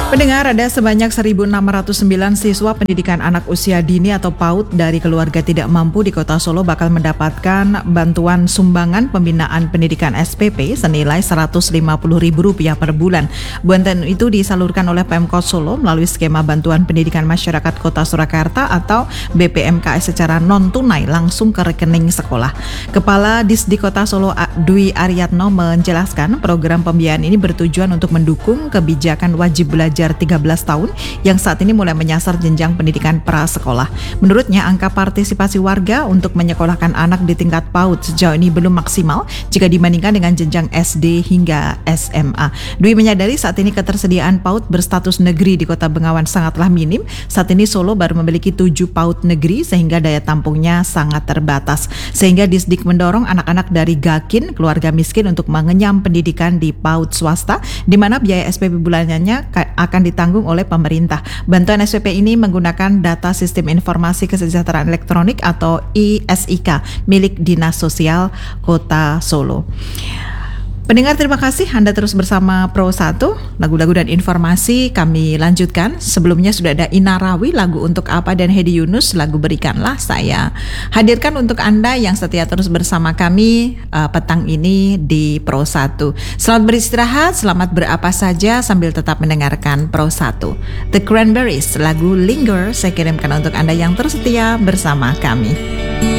Pendengar, ada sebanyak 1.609 siswa pendidikan anak usia dini atau PAUD dari keluarga tidak mampu di Kota Solo bakal mendapatkan bantuan sumbangan pembinaan pendidikan SPP senilai Rp150.000 per bulan. Bantuan itu disalurkan oleh Pemkot Solo melalui skema bantuan pendidikan masyarakat Kota Surakarta atau BPMKS secara non-tunai langsung ke rekening sekolah. Kepala Disdik Kota Solo Dwi Aryatno menjelaskan program pembiayaan ini bertujuan untuk mendukung kebijakan wajib belajar 13 tahun yang saat ini mulai menyasar jenjang pendidikan prasekolah. Menurutnya, angka partisipasi warga untuk menyekolahkan anak di tingkat PAUD sejauh ini belum maksimal jika dibandingkan dengan jenjang SD hingga SMA. Dwi menyadari saat ini ketersediaan PAUD berstatus negeri di Kota Bengawan sangatlah minim. Saat ini Solo baru memiliki 7 PAUD negeri sehingga daya tampungnya sangat terbatas. Sehingga Disdik mendorong anak-anak dari Gakin, keluarga miskin untuk mengenyam pendidikan di PAUD swasta, di mana biaya SPP bulanannya akan ditanggung oleh pemerintah. Bantuan SPP ini menggunakan data Sistem Informasi Kesejahteraan Elektronik atau ISIK milik Dinas Sosial Kota Solo. Pendengar, terima kasih Anda terus bersama Pro 1. Lagu-lagu dan informasi kami lanjutkan. Sebelumnya sudah ada Ina Rawi, lagu Untuk Apa, dan Hedi Yunus, lagu Berikanlah Saya. Hadirkan untuk Anda yang setia terus bersama kami petang ini di Pro 1. Selamat beristirahat, selamat berapa saja sambil tetap mendengarkan Pro 1. The Cranberries, lagu Linger, saya kirimkan untuk Anda yang terus setia bersama kami.